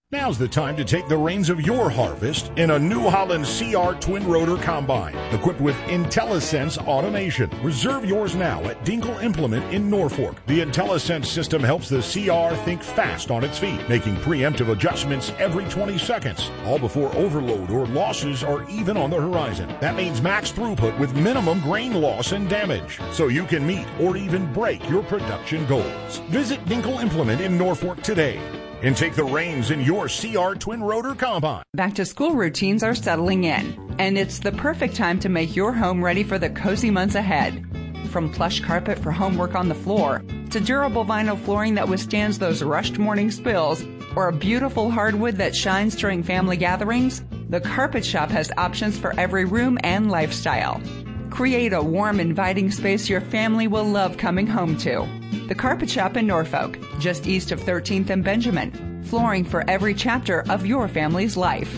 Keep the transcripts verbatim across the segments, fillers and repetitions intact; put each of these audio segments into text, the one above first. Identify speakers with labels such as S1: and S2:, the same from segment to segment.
S1: Now's the time to take the reins of your harvest in a New Holland C R Twin Rotor Combine, equipped with IntelliSense automation. Reserve yours now at Dinkle Implement in Norfolk. The IntelliSense system helps the C R think fast on its feet, making preemptive adjustments every twenty seconds, all before overload or losses are even on the horizon. That means max throughput with minimum grain loss and damage, so you can meet or even break your production goals. Visit Dinkle Implement in Norfolk today and take the reins in your C R Twin Rotor Combine.
S2: Back to school routines are settling in, and it's the perfect time to make your home ready for the cozy months ahead. From plush carpet for homework on the floor, to durable vinyl flooring that withstands those rushed morning spills, or a beautiful hardwood that shines during family gatherings, the Carpet Shop has options for every room and lifestyle. Create a warm, inviting space your family will love coming home to. The Carpet Shop in Norfolk, just east of thirteenth and Benjamin. Flooring for every chapter of your family's life.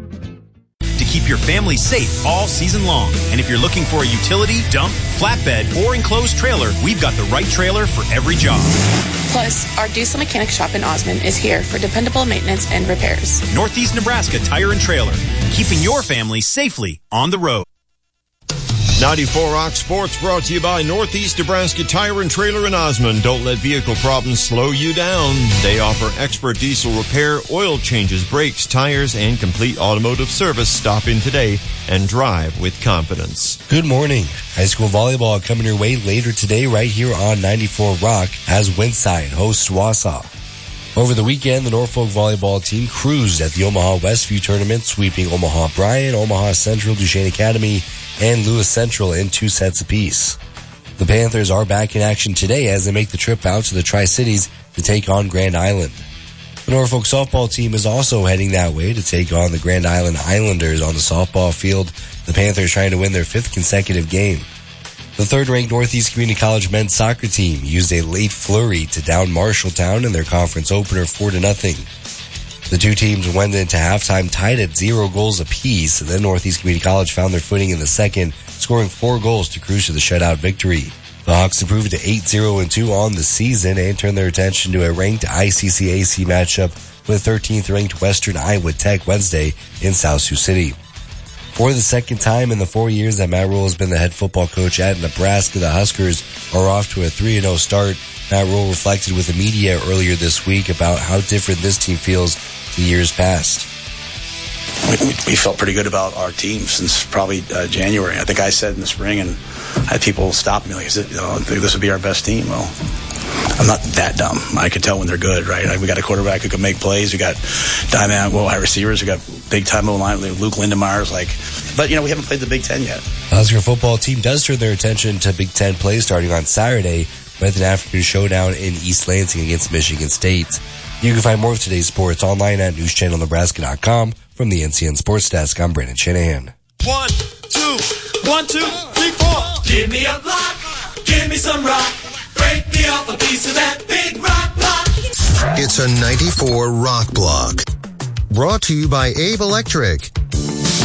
S3: To keep your family safe all season long. And if you're looking for a utility, dump, flatbed, or enclosed trailer, we've got the right trailer for every job.
S4: Plus, our Diesel Mechanic Shop in Osmond is here for dependable maintenance and repairs.
S3: Northeast Nebraska Tire and Trailer, keeping your family safely on the road.
S5: ninety-four Rock Sports brought to you by Northeast Nebraska Tire and Trailer in Osmond. Don't let vehicle problems slow you down. They offer expert diesel repair, oil changes, brakes, tires, and complete automotive service. Stop in today and drive with confidence.
S6: Good morning. High school volleyball coming your way later today right here on ninety-four Rock as Windside hosts Wausau. Over the weekend, the Norfolk volleyball team cruised at the Omaha Westview tournament, sweeping Omaha Bryan, Omaha Central, Duchesne Academy, and Lewis Central in two sets apiece. The Panthers are back in action today as they make the trip out to the Tri-Cities to take on Grand Island. The Norfolk softball team is also heading that way to take on the Grand Island Islanders on the softball field. The Panthers trying to win their fifth consecutive game. The third-ranked Northeast Community College men's soccer team used a late flurry to down Marshalltown in their conference opener four to nothing. The two teams went into halftime tied at zero goals apiece. Then Northeast Community College found their footing in the second, scoring four goals to cruise to the shutout victory. The Hawks improved to eight zero and two on the season and turned their attention to a ranked I C C A C matchup with thirteenth-ranked Western Iowa Tech Wednesday in South Sioux City. For the second time in the four years that Matt Rule has been the head football coach at Nebraska, the Huskers are off to a three and oh start. Matt Rule reflected with the media earlier this week about how different this team feels to years past.
S7: We, we felt pretty good about our team since probably uh, January. I think I said in the spring, and I had people stop me like, "Is it? You know, I think this would be our best team." Well, I'm not that dumb. I can tell when they're good, right? We got a quarterback who can make plays. We got diamond, well, high receivers. We got big time O-line. Luke Lindemeyer's like, but you know, we haven't played the Big Ten yet.
S6: The Husker football team does turn their attention to Big Ten play starting on Saturday with an afternoon showdown in East Lansing against Michigan State. You can find more of today's sports online at news channel nebraska dot com. From the N C N Sports Desk, I'm Brandon Shanahan.
S8: One, two, one, two, three, four. Give me a block, give me some rock. Break me off a piece of that big rock block.
S9: It's a ninety-four Rock Block. Brought to you by Abe Electric.